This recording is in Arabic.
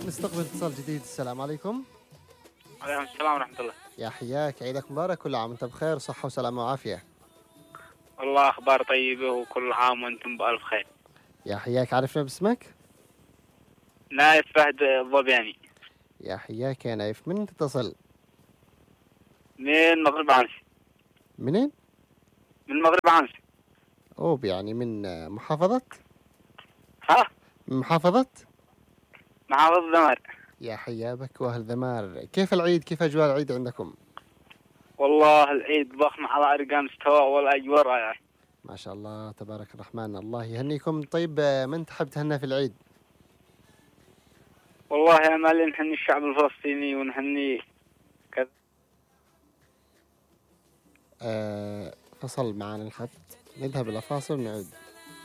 نستقبل اتصال جديد. السلام عليكم. عليكم السلام ورحمة الله. يا حياك، عيدك مبارك، كل عام وانت بخير صحة وسلامة وعافية. والله أخبار طيبة وكل عام وأنتم بألف خير. يا حياك، عرفنا باسمك؟ نايف فهد الظبياني. يا حياك يا نايف، من تتصل؟ من مغرب عنسي. منين؟ من مغرب عنسي. يعني من محافظة؟ ها؟ من محافظة؟ محافظة ذمار. يا حيابك وأهل ذمار، كيف العيد؟ كيف أجواء العيد عندكم؟ والله العيد ضخم على أرقام استواء والأجواء رائعة. ما شاء الله تبارك الرحمن، الله يهنيكم. طيب من تحب تهنى في العيد؟ والله يا مالي نهني الشعب الفلسطيني ونهني كذا. فصل معنا الخط، نذهب إلى فاصل ونعود.